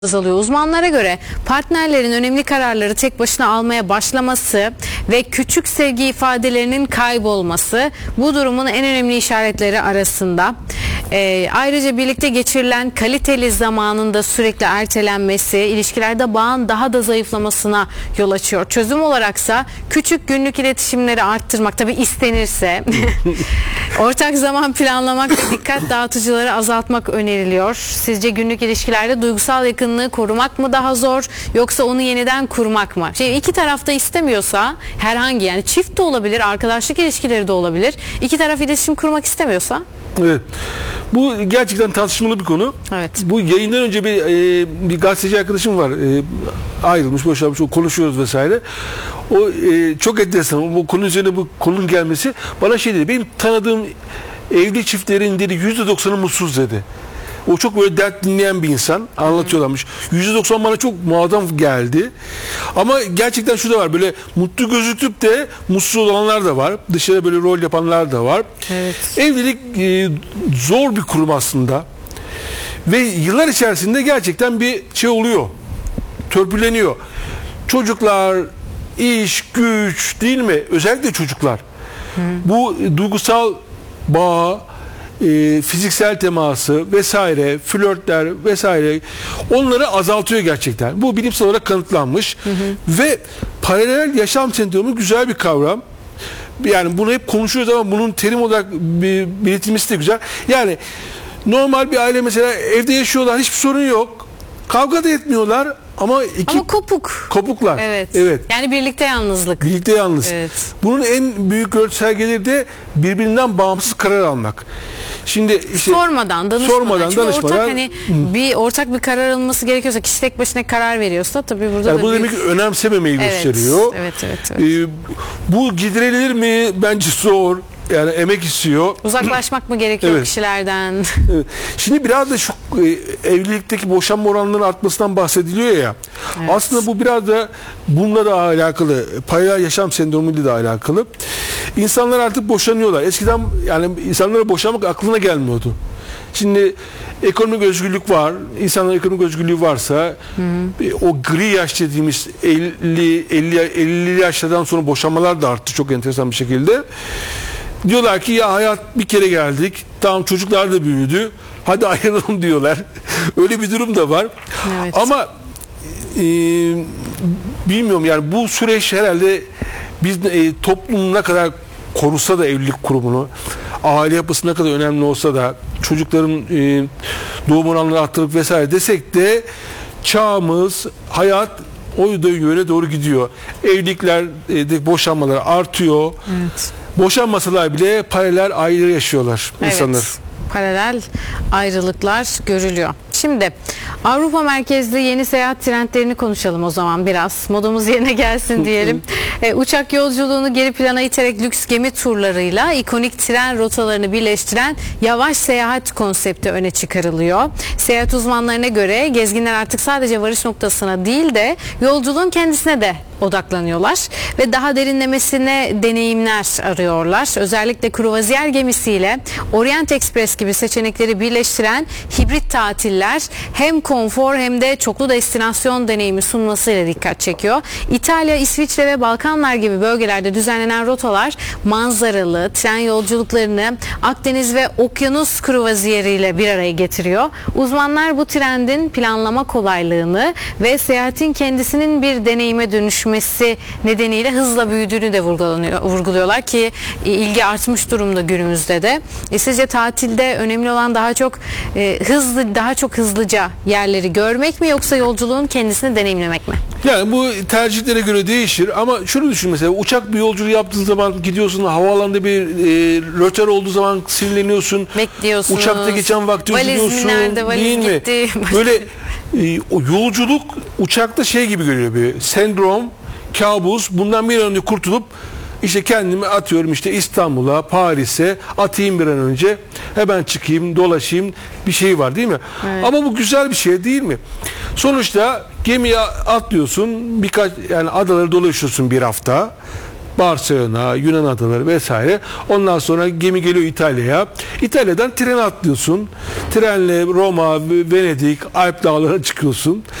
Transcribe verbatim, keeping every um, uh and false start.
azalıyor. Uzmanlara göre partnerlerin önemli kararları tek başına almaya başlaması ve küçük sevgi ifadelerinin kaybolması bu durumun en önemli işaretleri arasında. Ee, ayrıca birlikte geçirilen kaliteli zamanın da sürekli ertelenmesi ilişkilerde bağın daha da zayıflamasına yol açıyor. Çözüm olaraksa küçük günlük iletişimleri arttırmak, tabii istenirse ortak zaman planlamak ve dikkat dağıtıcıları azaltmak öneriliyor. Sizce günlük ilişkilerde duygusal yakınlığı korumak mı daha zor, yoksa onu yeniden kurmak mı? Şey, iki tarafta istemiyorsa, herhangi, yani çift de olabilir, arkadaşlık ilişkileri de olabilir, İki taraf iletişim kurmak istemiyorsa? Evet. Bu gerçekten tartışmalı bir konu. Evet. Bu yayından önce bir e, bir gazeteci arkadaşım var. E, ayrılmış, boşanmış, o konuşuyoruz vesaire. O e, çok enteresan. Bu konu üzerine bu konunun gelmesi bana şey dedi. Benim tanıdığım evli çiftlerin dedi yüzde doksanı mutsuz dedi. O çok böyle dert dinleyen bir insan, anlatıyorlarmış. yüzde doksan bana çok muazzam geldi. Ama gerçekten şu da var, böyle mutlu gözüküp de mutsuz olanlar da var. Dışarı böyle rol yapanlar da var. Evet. Evlilik e, zor bir kurum aslında. Ve yıllar içerisinde gerçekten bir şey oluyor. Törpüleniyor. Çocuklar, iş, güç, değil mi? Özellikle çocuklar. Hı. Bu duygusal bağ, E, fiziksel teması vesaire, flörtler vesaire, onları azaltıyor gerçekten. Bu bilimsel olarak kanıtlanmış. Hı hı. Ve paralel yaşam sendromu güzel bir kavram. Yani bunu hep konuşuyoruz ama bunun terim olarak belirtilmesi de güzel. Yani normal bir aile mesela evde yaşıyorlar, hiçbir sorun yok. Kavga da etmiyorlar ama iki ama kopuk. Kopuklar. Evet. Evet. Yani birlikte yalnızlık. Birlikte yalnız. Evet. Bunun en büyük göstergeleri de birbirinden bağımsız karar almak. Şimdi işte sormadan, danışmadan. Sormadan, Çünkü danışmadan. Ortak, hani bir ortak bir karar alınması gerekiyorsa, kişi tek başına karar veriyorsa tabii burada yani da bu büyük... demek ki önemsememeyi evet, gösteriyor. Evet, evet, evet. Ee, bu giderilir mi? Bence zor. Yani emek istiyor. Uzaklaşmak mı gerekiyor evet. kişilerden? Evet. Şimdi biraz da şu e, evlilikteki boşanma oranlarının artmasından bahsediliyor ya. Evet. Aslında bu biraz da bununla da alakalı. Paralel yaşam sendromuyla da alakalı. İnsanlar artık boşanıyorlar. Eskiden yani insanlara boşanmak aklına gelmiyordu. Şimdi ekonomik özgürlük var. İnsanların ekonomik özgürlüğü varsa, hı hı, o gri yaş dediğimiz elli elli yaşlardan sonra boşanmalar da arttı çok enteresan bir şekilde. Diyorlar ki ya hayat bir kere geldik. Tamam, çocuklar da büyüdü. Hadi ayrılalım diyorlar. Öyle bir durum da var. Evet. Ama e, bilmiyorum yani bu süreç herhalde biz e, toplum ne kadar korusa da evlilik kurumunu, aile yapısı ne kadar önemli olsa da, çocukların e, doğum oranları arttırıp vesaire desek de çağımız, hayat o yöne doğru gidiyor. Evlilikler, e, boşanmalar artıyor. Evet. Boşanmasalar bile paralel aile yaşıyorlar insanlar. Evet, paralel ayrılıklar görülüyor. Şimdi Avrupa merkezli yeni seyahat trendlerini konuşalım o zaman biraz. Modumuz yerine gelsin diyelim. e, uçak yolculuğunu geri plana iterek lüks gemi turlarıyla ikonik tren rotalarını birleştiren yavaş seyahat konsepti öne çıkarılıyor. Seyahat uzmanlarına göre gezginler artık sadece varış noktasına değil de yolculuğun kendisine de odaklanıyorlar ve daha derinlemesine deneyimler arıyorlar. Özellikle kruvaziyer gemisiyle Orient Express gibi seçenekleri birleştiren hibrit tatiller hem konfor hem de çoklu destinasyon deneyimi sunmasıyla dikkat çekiyor. İtalya, İsviçre ve Balkanlar gibi bölgelerde düzenlenen rotalar manzaralı tren yolculuklarını Akdeniz ve okyanus kruvaziyeriyle bir araya getiriyor. Uzmanlar bu trendin planlama kolaylığını ve seyahatin kendisinin bir deneyime dönüşmesi nedeniyle hızla büyüdüğünü de vurguluyorlar ki ilgi artmış durumda günümüzde de. E, sizce tatilde önemli olan daha çok e, hızlı, daha çok hızlıca yerleri görmek mi, yoksa yolculuğun kendisini deneyimlemek mi? Yani bu tercihlere göre değişir ama şunu düşün, mesela uçak bir yolculuğu yaptığın zaman gidiyorsun, havaalanında bir e, rötar olduğu zaman sinirleniyorsun. Bekliyorsunuz. Uçakta geçen vakti üzülüyorsun. Nerede, valiz değil mi? Gitti. Böyle e, o yolculuk uçakta şey gibi görüyor, bir sendrom, kabus. Bundan bir an önce kurtulup işte kendimi atıyorum işte İstanbul'a, Paris'e atayım bir an önce. Hemen çıkayım, dolaşayım, bir şey var değil mi? Evet. Ama bu güzel bir şey değil mi? Sonuçta gemiye atlıyorsun, birkaç yani adaları dolaşıyorsun bir hafta. Barcelona, Yunan adaları vesaire. Ondan sonra gemi geliyor İtalya'ya. İtalya'dan trene atlıyorsun. Trenle Roma, Venedik, Alp dağlarına çıkıyorsun.